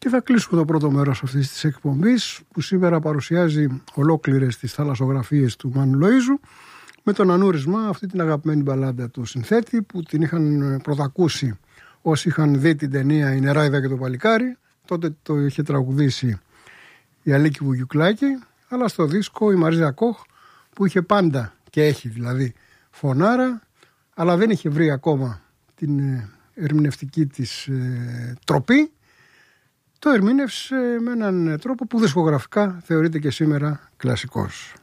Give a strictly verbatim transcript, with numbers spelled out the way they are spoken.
Και θα κλείσουμε το πρώτο μέρος αυτής της εκπομπής, που σήμερα παρουσιάζει ολόκληρες τις θαλασσογραφίες του Μάνου Λοΐζου, με τον ανούρισμα αυτή την αγαπημένη μπαλάντα του συνθέτη, που την είχαν πρωτακούσει όσοι είχαν δει την ταινία «Η Νεράιδα και το Παλικάρι». Τότε το είχε τραγουδήσει η Αλίκη Βουγιουκλάκη, αλλά στο δίσκο η Μαρίζα Κοχ, που είχε πάντα και έχει δηλαδή φωνάρα, αλλά δεν είχε βρει ακόμα την ερμηνευτική της ε, τροπή, το ερμήνευσε με έναν τρόπο που δισκογραφικά θεωρείται και σήμερα κλασικός.